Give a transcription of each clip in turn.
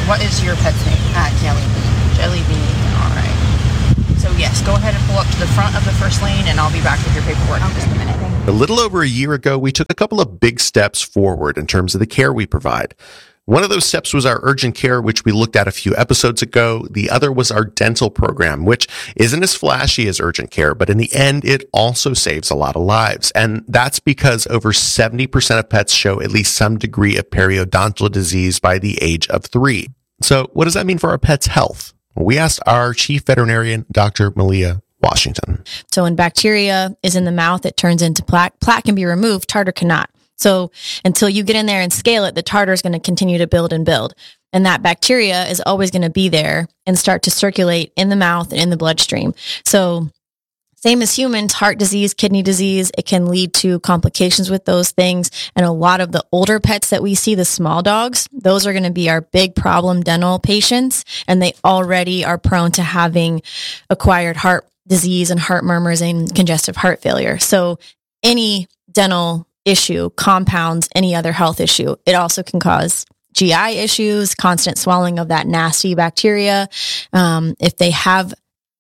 What is your pet's name? Jelly Bean. Jelly Bean. All right. So yes, go ahead and pull up to the front of the first lane, and I'll be back with your paperwork in just a minute. A little over a year ago, we took a couple of big steps forward in terms of the care we provide. One of those steps was our urgent care, which we looked at a few episodes ago. The other was our dental program, which isn't as flashy as urgent care, but in the end, it also saves a lot of lives. And that's because over 70% of pets show at least some degree of periodontal disease by the age of 3. So what does that mean for our pets' health? Well, we asked our chief veterinarian, Dr. Malia Washington. So when bacteria is in the mouth, it turns into plaque. Plaque can be removed, tartar cannot. So until you get in there and scale it, the tartar is going to continue to build and build. And that bacteria is always going to be there and start to circulate in the mouth and in the bloodstream. So same as humans, heart disease, kidney disease, it can lead to complications with those things. And a lot of the older pets that we see, the small dogs, those are going to be our big problem dental patients. And they already are prone to having acquired heart disease and heart murmurs and congestive heart failure. So any dental issue compounds any other health issue. It also can cause GI issues, constant swallowing of that nasty bacteria. If they have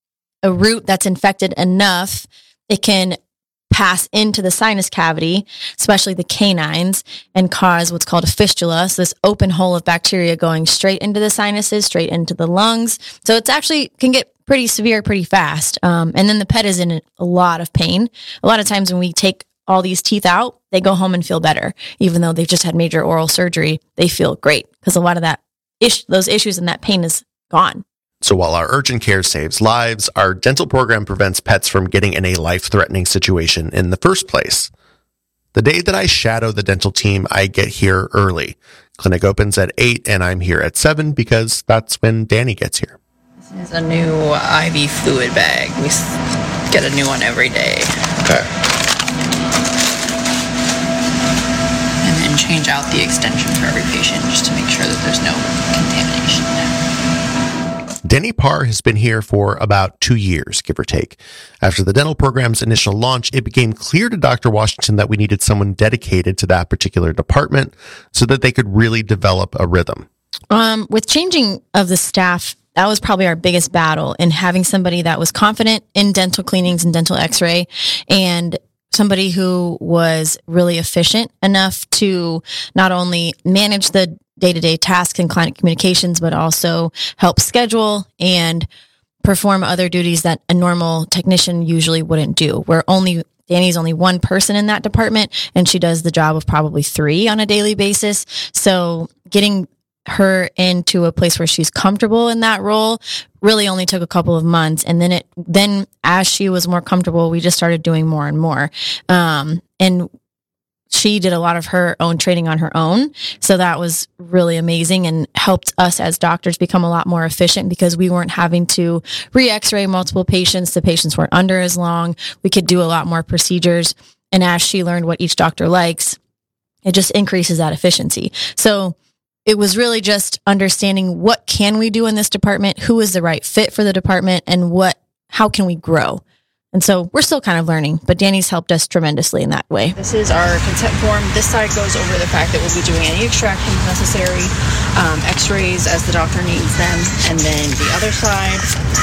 a root that's infected enough, it can pass into the sinus cavity, especially the canines, and cause what's called a fistula. So this open hole of bacteria going straight into the sinuses, straight into the lungs. So it's actually can get pretty severe pretty fast. And then the pet is in a lot of pain. A lot of times when we take all these teeth out, they go home and feel better. Even though they've just had major oral surgery, they feel great because a lot of that those issues and that pain is gone. So while our urgent care saves lives, our dental program prevents pets from getting in a life-threatening situation in the first place. The day that I shadow the dental team, I get here early. Clinic opens at 8 and I'm here at 7 because that's when Danny gets here. This is a new IV fluid bag. We get a new one every day. Okay. Change out the extension for every patient just to make sure that there's no contamination there. Denny Parr has been here for about 2 years, give or take. After the dental program's initial launch, it became clear to Dr. Washington that we needed someone dedicated to that particular department so that they could really develop a rhythm. With changing of the staff, that was probably our biggest battle in having somebody that was confident in dental cleanings and dental x-ray and somebody who was really efficient enough to not only manage the day-to-day tasks and client communications, but also help schedule and perform other duties that a normal technician usually wouldn't do. Danny's only one person in that department, and she does the job of probably 3 on a daily basis. So getting her into a place where she's comfortable in that role really only took a couple of months. And then as she was more comfortable, we just started doing more and more. And she did a lot of her own training on her own. So that was really amazing and helped us as doctors become a lot more efficient because we weren't having to re-x-ray multiple patients. The patients weren't under as long. We could do a lot more procedures. And as she learned what each doctor likes, it just increases that efficiency. So it was really just understanding what can we do in this department, who is the right fit for the department, and how can we grow. And so we're still kind of learning, but Danny's helped us tremendously in that way. This is our consent form. This side goes over the fact that we'll be doing any extractions necessary, x-rays as the doctor needs them, and then the other side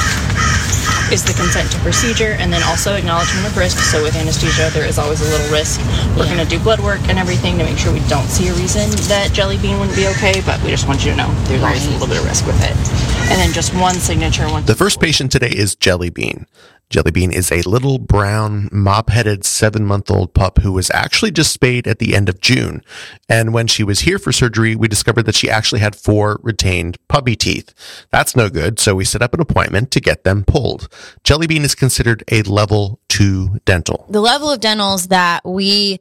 is the consent to procedure, and then also acknowledgement of risk. So with anesthesia, there is always a little risk. We're going to do blood work and everything to make sure we don't see a reason that Jelly Bean wouldn't be okay, but we just want you to know there's always a little bit of risk with it. And then just one signature. The first patient today is Jelly Bean. Jelly Bean is a little brown, mop-headed 7-month-old pup who was actually just spayed at the end of June. And when she was here for surgery, we discovered that she actually had 4 retained puppy teeth. That's no good, so we set up an appointment to get them pulled. Jelly Bean is considered a level 2 dental. The level of dentals that we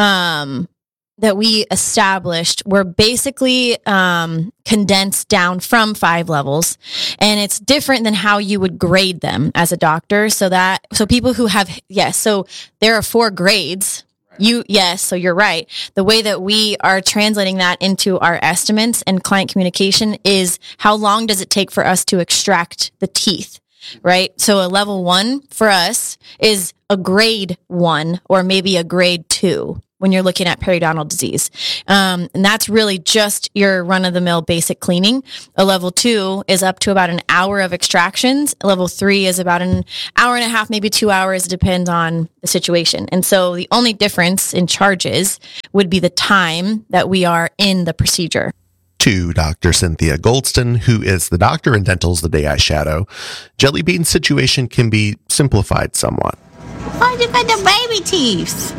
established were basically condensed down from 5 levels, and it's different than how you would grade them as a doctor. So people who have so there are 4 grades. So you're right. The way that we are translating that into our estimates and client communication is how long does it take for us to extract the teeth, right? So a level 1 for us is a grade 1 or maybe a grade 2. when you're looking at periodontal disease. And that's really just your run-of-the-mill basic cleaning. A level 2 is up to about an hour of extractions. Level 3 is about an hour and a half, maybe 2 hours, depends on the situation. And so the only difference in charges would be the time that we are in the procedure. To Dr. Cynthia Goldston, who is the doctor in Dental's The Day I Shadow, Jelly Bean's situation can be simplified somewhat. Why you got the baby teeth?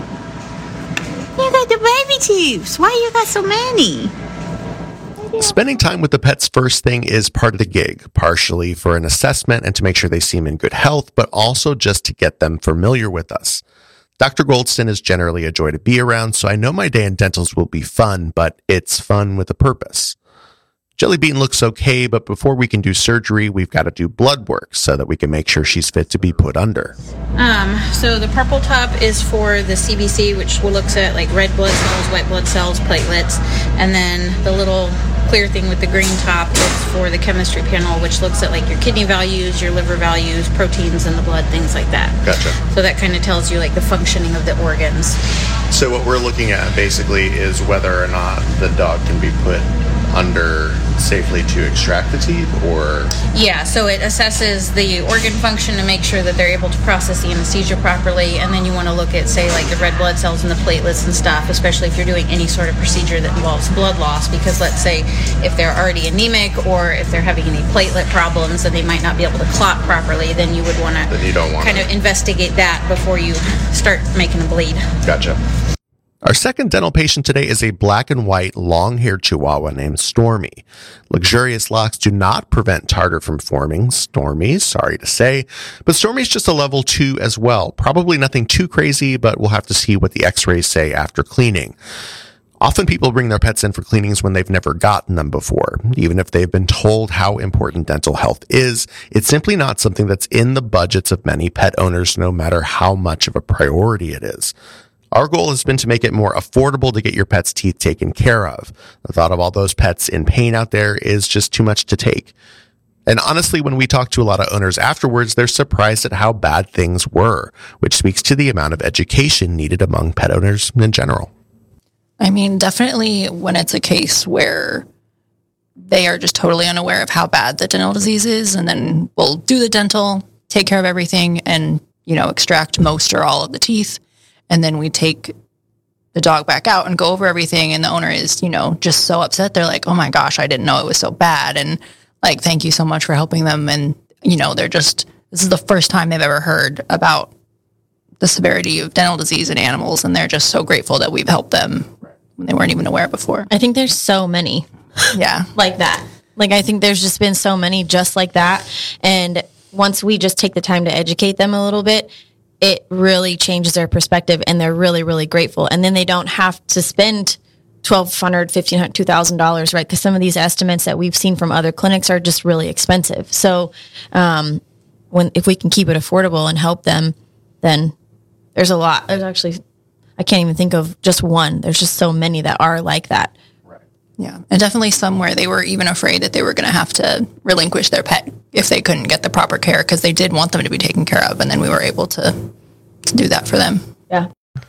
You got the baby teeth. Why you got so many? Spending time with the pets first thing is part of the gig, partially for an assessment and to make sure they seem in good health, but also just to get them familiar with us. Dr. Goldston is generally a joy to be around, so I know my day in Dental's will be fun, but it's fun with a purpose. Jelly Bean looks okay, but before we can do surgery, we've got to do blood work so that we can make sure she's fit to be put under. So the purple top is for the CBC, which looks at like red blood cells, white blood cells, platelets, and then the little clear thing with the green top is for the chemistry panel, which looks at like your kidney values, your liver values, proteins in the blood, things like that. Gotcha. So that kind of tells you like the functioning of the organs. So what we're looking at basically is whether or not the dog can be put under safely to extract the teeth, or? Yeah, so it assesses the organ function to make sure that they're able to process the anesthesia properly, and then you want to look at, say, like the red blood cells and the platelets and stuff, especially if you're doing any sort of procedure that involves blood loss, because let's say if they're already anemic or if they're having any platelet problems and they might not be able to clot properly, then you would want to kind of investigate that before you start making a bleed. Gotcha. Our second dental patient today is a black and white long-haired Chihuahua named Stormy. Luxurious locks do not prevent tartar from forming. Stormy, sorry to say, but Stormy's just a level 2 as well. Probably nothing too crazy, but we'll have to see what the x-rays say after cleaning. Often people bring their pets in for cleanings when they've never gotten them before. Even if they've been told how important dental health is, it's simply not something that's in the budgets of many pet owners, no matter how much of a priority it is. Our goal has been to make it more affordable to get your pet's teeth taken care of. The thought of all those pets in pain out there is just too much to take. And honestly, when we talk to a lot of owners afterwards, they're surprised at how bad things were, which speaks to the amount of education needed among pet owners in general. I mean, definitely when it's a case where they are just totally unaware of how bad the dental disease is, and then we'll do the dental, take care of everything, and, extract most or all of the teeth. And then we take the dog back out and go over everything. And the owner is, just so upset. They're like, oh my gosh, I didn't know it was so bad. And like, thank you so much for helping them. And, this is the first time they've ever heard about the severity of dental disease in animals. And they're just so grateful that we've helped them when they weren't even aware before. I think there's so many. Yeah. Like that. Like, I think there's just been so many just like that. And once we just take the time to educate them a little bit, it really changes their perspective, and they're really, really grateful. And then they don't have to spend $1,200, $1,500, $2,000, right? Because some of these estimates that we've seen from other clinics are just really expensive. So if we can keep it affordable and help them, then there's a lot. There's actually, I can't even think of just one. There's just so many that are like that. Yeah, and definitely some where they were even afraid that they were going to have to relinquish their pet if they couldn't get the proper care, because they did want them to be taken care of, and then we were able to do that for them. Yeah.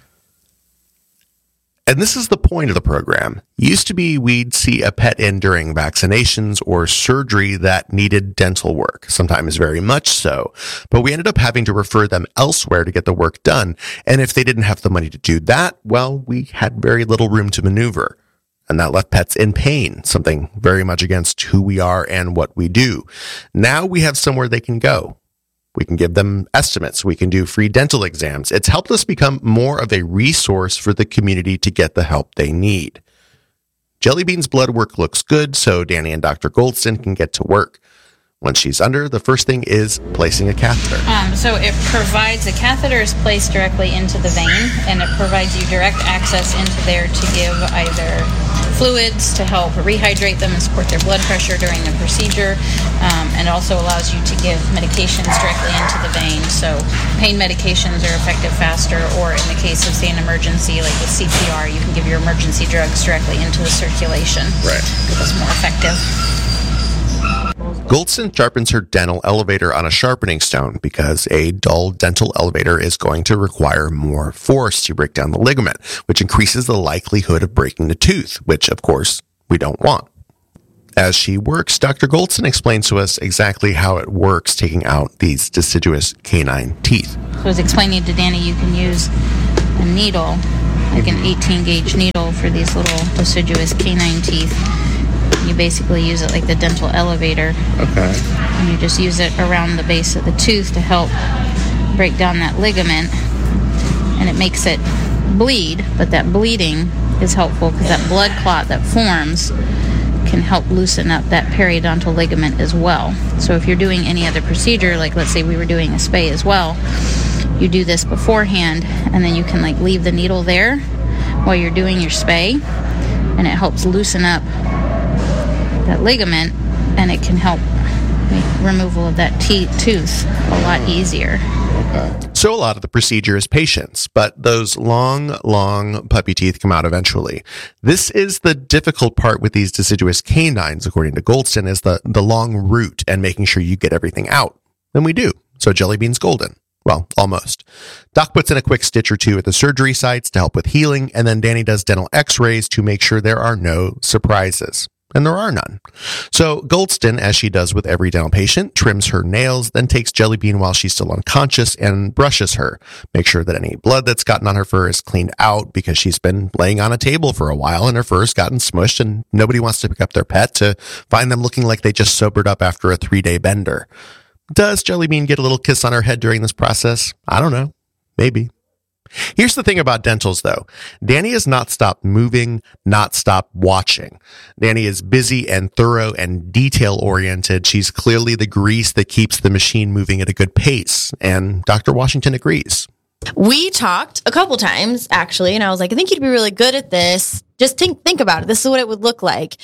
And this is the point of the program. Used to be we'd see a pet in during vaccinations or surgery that needed dental work, sometimes very much so, but we ended up having to refer them elsewhere to get the work done. And if they didn't have the money to do that, well, we had very little room to maneuver. And that left pets in pain, something very much against who we are and what we do. Now we have somewhere they can go. We can give them estimates. We can do free dental exams. It's helped us become more of a resource for the community to get the help they need. Jelly Bean's blood work looks good, so Danny and Dr. Goldston can get to work. Once she's under, the first thing is placing a catheter. So it provides, the catheter is placed directly into the vein, and it provides you direct access into there to give either fluids to help rehydrate them and support their blood pressure during the procedure, and also allows you to give medications directly into the vein. So pain medications are effective faster, or in the case of, say, an emergency, like with CPR, you can give your emergency drugs directly into the circulation. Right. It's more effective. Goldston sharpens her dental elevator on a sharpening stone because a dull dental elevator is going to require more force to break down the ligament, which increases the likelihood of breaking the tooth, which, of course, we don't want. As she works, Dr. Goldston explains to us exactly how it works taking out these deciduous canine teeth. I was explaining to Danny you can use a needle, like an 18-gauge needle for these little deciduous canine teeth. You basically use it like the dental elevator. Okay. And you just use it around the base of the tooth to help break down that ligament. And it makes it bleed, but that bleeding is helpful because that blood clot that forms can help loosen up that periodontal ligament as well. So if you're doing any other procedure, like let's say we were doing a spay as well, you do this beforehand and then you can like leave the needle there while you're doing your spay, and it helps loosen up that ligament, and it can help make removal of that tooth a lot easier. So a lot of the procedure is patience, but those long puppy teeth come out eventually. This is the difficult part with these deciduous canines, according to Goldston, is the long route and making sure you get everything out. And we do. So Jellybean's golden. Well, almost. Doc puts in a quick stitch or two at the surgery sites to help with healing, and then Danny does dental x-rays to make sure there are no surprises. And there are none. So Goldston, as she does with every dental patient, trims her nails, then takes Jellybean while she's still unconscious and brushes her. Make sure that any blood that's gotten on her fur is cleaned out because she's been laying on a table for a while and her fur's gotten smushed and nobody wants to pick up their pet to find them looking like they just sobered up after a 3-day bender. Does Jellybean get a little kiss on her head during this process? I don't know. Maybe. Here's the thing about dentals, though. Danny has not stopped moving, not stopped watching. Danny is busy and thorough and detail-oriented. She's clearly the grease that keeps the machine moving at a good pace, and Dr. Washington agrees. We talked a couple times, actually, and I was like, I think you'd be really good at this. Just think about it. This is what it would look like.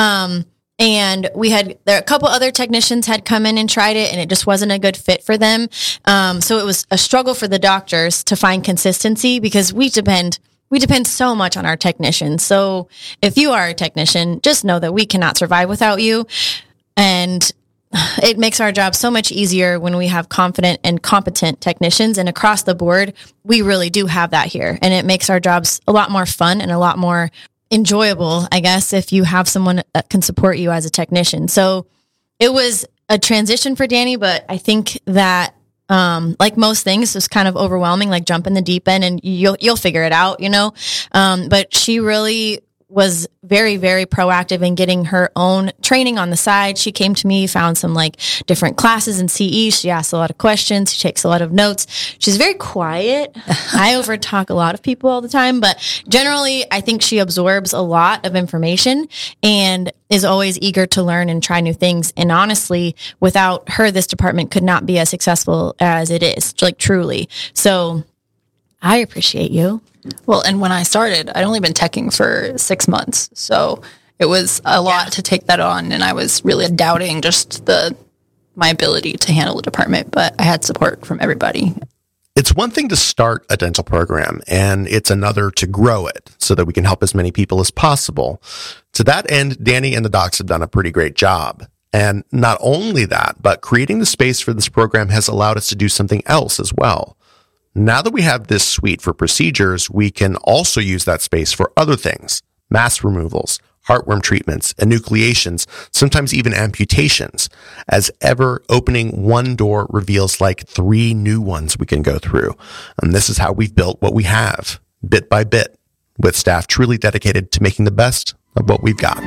And a couple other technicians had come in and tried it, and it just wasn't a good fit for them. So it was a struggle for the doctors to find consistency because we depend so much on our technicians. So if you are a technician, just know that we cannot survive without you. And it makes our job so much easier when we have confident and competent technicians, and across the board, we really do have that here. And it makes our jobs a lot more fun and a lot more enjoyable, I guess, if you have someone that can support you as a technician. So it was a transition for Danny, but I think that like most things, it's kind of overwhelming, like jump in the deep end and you'll figure it out, you know? But she really was very, very proactive in getting her own training on the side. She came to me, found some like different classes in CE. She asked a lot of questions. She takes a lot of notes. She's very quiet. I overtalk a lot of people all the time, but generally I think she absorbs a lot of information and is always eager to learn and try new things. And honestly, without her, this department could not be as successful as it is, like truly. So I appreciate you. Well, and when I started, I'd only been teching for 6 months. So it was a lot to take that on. And I was really doubting just my ability to handle the department, but I had support from everybody. It's one thing to start a dental program, and it's another to grow it so that we can help as many people as possible. To that end, Danny and the docs have done a pretty great job. And not only that, but creating the space for this program has allowed us to do something else as well. Now that we have this suite for procedures, we can also use that space for other things: mass removals, heartworm treatments, enucleations, sometimes even amputations. As ever, opening one door reveals like 3 new ones we can go through. And this is how we've built what we have, bit by bit, with staff truly dedicated to making the best of what we've got.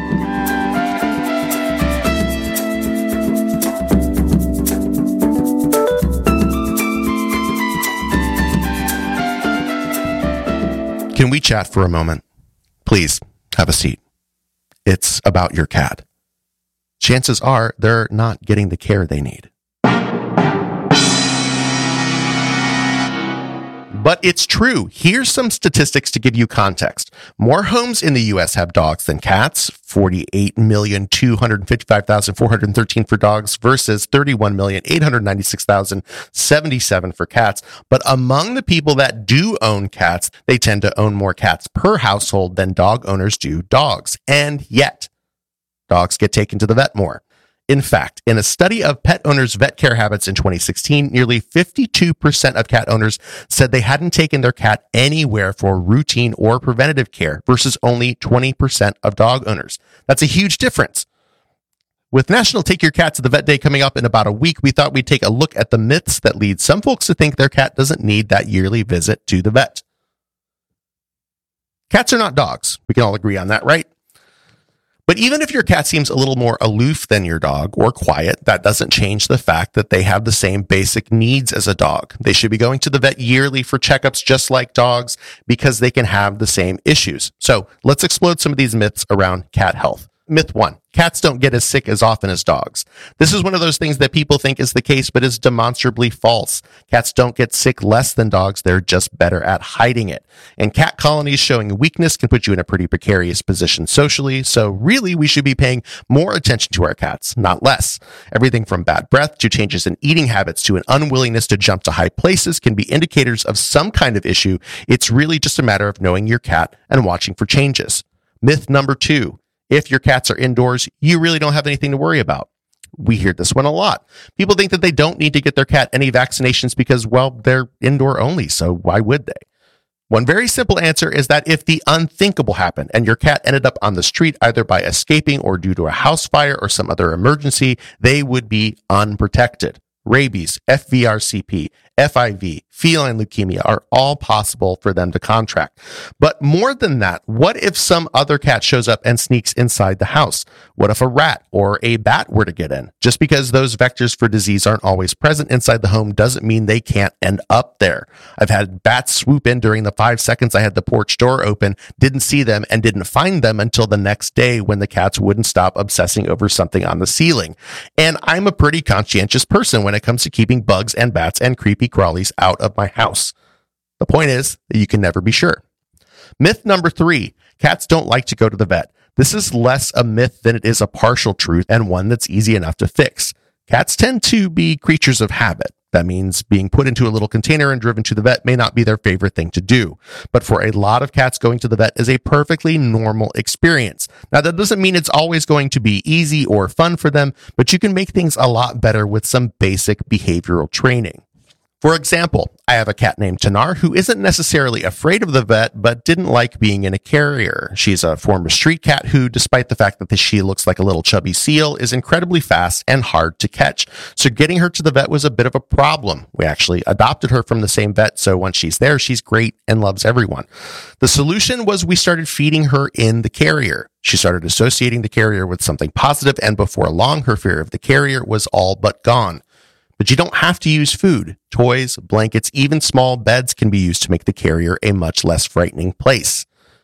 Can we chat for a moment? Please, have a seat. It's about your cat. Chances are they're not getting the care they need. But it's true. Here's some statistics to give you context. More homes in the U.S. have dogs than cats. 48,255,413 for dogs versus 31,896,077 for cats. But among the people that do own cats, they tend to own more cats per household than dog owners do dogs. And yet, dogs get taken to the vet more. In fact, in a study of pet owners' vet care habits in 2016, nearly 52% of cat owners said they hadn't taken their cat anywhere for routine or preventative care versus only 20% of dog owners. That's a huge difference. With National Take Your Cat to the Vet Day coming up in about a week, we thought we'd take a look at the myths that lead some folks to think their cat doesn't need that yearly visit to the vet. Cats are not dogs. We can all agree on that, right? But even if your cat seems a little more aloof than your dog or quiet, that doesn't change the fact that they have the same basic needs as a dog. They should be going to the vet yearly for checkups just like dogs because they can have the same issues. So let's explode some of these myths around cat health. Myth 1. Cats don't get as sick as often as dogs. This is one of those things that people think is the case, but is demonstrably false. Cats don't get sick less than dogs. They're just better at hiding it. And cat colonies showing weakness can put you in a pretty precarious position socially. So really, we should be paying more attention to our cats, not less. Everything from bad breath to changes in eating habits to an unwillingness to jump to high places can be indicators of some kind of issue. It's really just a matter of knowing your cat and watching for changes. Myth number 2. If your cats are indoors, you really don't have anything to worry about. We hear this one a lot. People think that they don't need to get their cat any vaccinations because, well, they're indoor only, so why would they? One very simple answer is that if the unthinkable happened and your cat ended up on the street either by escaping or due to a house fire or some other emergency, they would be unprotected. Rabies, FVRCP, FIV, feline leukemia are all possible for them to contract. But more than that, what if some other cat shows up and sneaks inside the house? What if a rat or a bat were to get in? Just because those vectors for disease aren't always present inside the home doesn't mean they can't end up there. I've had bats swoop in during the 5 seconds I had the porch door open, didn't see them, and didn't find them until the next day when the cats wouldn't stop obsessing over something on the ceiling. And I'm a pretty conscientious person when it comes to keeping bugs and bats and creepy crawlies out of my house. The point is that you can never be sure. Myth number 3, cats don't like to go to the vet. This is less a myth than it is a partial truth and one that's easy enough to fix. Cats tend to be creatures of habit. That means being put into a little container and driven to the vet may not be their favorite thing to do. But for a lot of cats, going to the vet is a perfectly normal experience. Now, that doesn't mean it's always going to be easy or fun for them, but you can make things a lot better with some basic behavioral training. For example, I have a cat named Tanar who isn't necessarily afraid of the vet, but didn't like being in a carrier. She's a former street cat who, despite the fact that she looks like a little chubby seal, is incredibly fast and hard to catch. So getting her to the vet was a bit of a problem. We actually adopted her from the same vet, so once she's there, she's great and loves everyone. The solution was we started feeding her in the carrier. She started associating the carrier with something positive, and before long, her fear of the carrier was all but gone. But you don't have to use food. Toys, blankets, even small beds can be used to make the carrier a much less frightening place.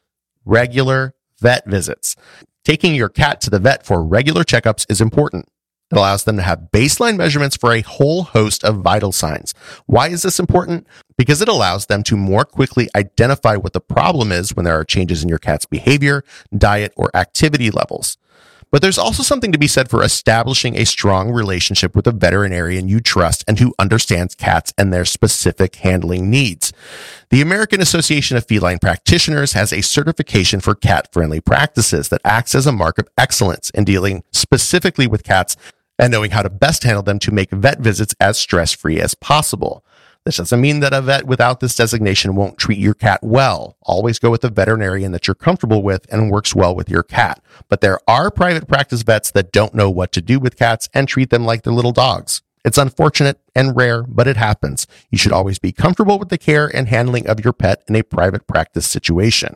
Regular vet visits. Taking your cat to the vet for regular checkups is important. It allows them to have baseline measurements for a whole host of vital signs. Why is this important? Because it allows them to more quickly identify what the problem is when there are changes in your cat's behavior, diet, or activity levels. But there's also something to be said for establishing a strong relationship with a veterinarian you trust and who understands cats and their specific handling needs. The American Association of Feline Practitioners has a certification for cat-friendly practices that acts as a mark of excellence in dealing specifically with cats and knowing how to best handle them to make vet visits as stress-free as possible. This doesn't mean that a vet without this designation won't treat your cat well. Always go with a veterinarian that you're comfortable with and works well with your cat. But there are private practice vets that don't know what to do with cats and treat them like they're little dogs. It's unfortunate and rare, but it happens. You should always be comfortable with the care and handling of your pet in a private practice situation.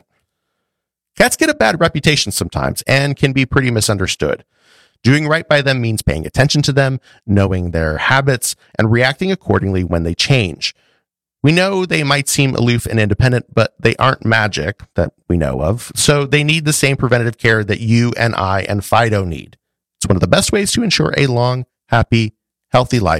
Cats get a bad reputation sometimes and can be pretty misunderstood. Doing right by them means paying attention to them, knowing their habits, and reacting accordingly when they change. We know they might seem aloof and independent, but they aren't magic that we know of, so they need the same preventative care that you and I and Fido need. It's one of the best ways to ensure a long, happy, healthy life